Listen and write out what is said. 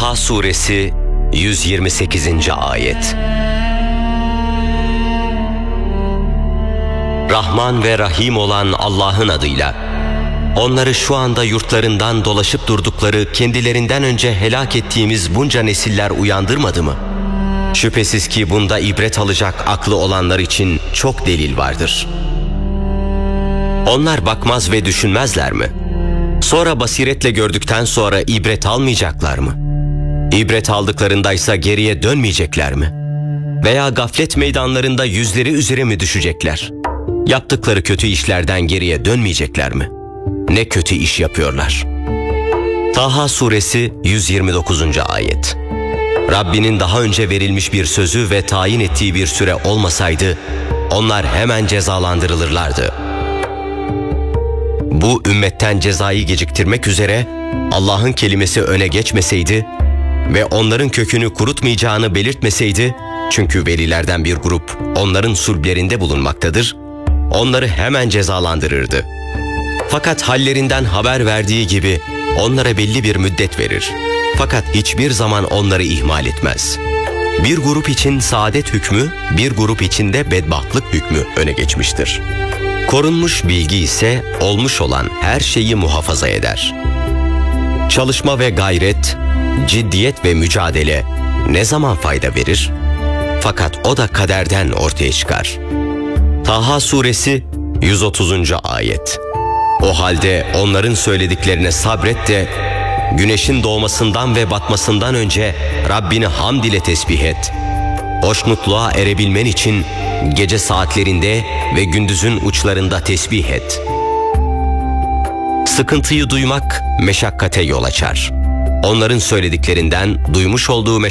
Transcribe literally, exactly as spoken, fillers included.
Taha Suresi yüz yirmi sekizinci. Ayet. Rahman ve Rahim olan Allah'ın adıyla. Onları şu anda yurtlarından dolaşıp durdukları, kendilerinden önce helak ettiğimiz bunca nesiller uyandırmadı mı? Şüphesiz ki bunda ibret alacak aklı olanlar için çok delil vardır. Onlar bakmaz ve düşünmezler mi? Sonra basiretle gördükten sonra ibret almayacaklar mı? İbret aldıklarındaysa geriye dönmeyecekler mi? Veya gaflet meydanlarında yüzleri üzere mi düşecekler? Yaptıkları kötü işlerden geriye dönmeyecekler mi? Ne kötü iş yapıyorlar. Taha Suresi yüz yirmi dokuzuncu. Ayet. Rabbinin daha önce verilmiş bir sözü ve tayin ettiği bir süre olmasaydı, onlar hemen cezalandırılırlardı. Bu ümmetten cezayı geciktirmek üzere Allah'ın kelimesi öne geçmeseydi ve onların kökünü kurutmayacağını belirtmeseydi, çünkü velilerden bir grup onların sulblerinde bulunmaktadır, onları hemen cezalandırırdı. Fakat hallerinden haber verdiği gibi onlara belli bir müddet verir. Fakat hiçbir zaman onları ihmal etmez. Bir grup için saadet hükmü, bir grup için de bedbahtlık hükmü öne geçmiştir. Korunmuş bilgi ise olmuş olan her şeyi muhafaza eder. Çalışma ve gayret, ciddiyet ve mücadele ne zaman fayda verir? Fakat o da kaderden ortaya çıkar. Taha Suresi yüz otuzuncu. Ayet. O halde onların söylediklerine sabret de güneşin doğmasından ve batmasından önce Rabbini hamd ile tesbih et. Hoşnutluğa erebilmen için gece saatlerinde ve gündüzün uçlarında tesbih et. Sıkıntıyı duymak meşakkate yol açar. Onların söylediklerinden duymuş olduğu